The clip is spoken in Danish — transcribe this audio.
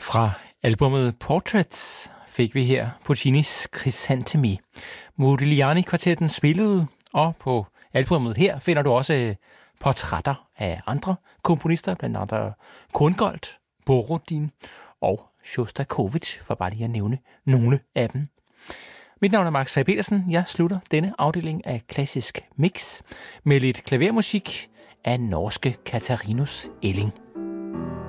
Fra albumet Portraits fik vi her Puccinis Crisantemi. Modigliani-kvartetten spillede, og på albumet her finder du også portrætter af andre komponister, blandt andre Korngold, Borodin og Sjostakovitj, for bare lige at nævne nogle af dem. Mit navn er Max Fag Petersen. Jeg slutter denne afdeling af Klassisk Mix med lidt klavermusik af norske Katarinaus Elling.